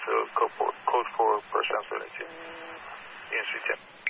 code for first transfer 连接，延时见。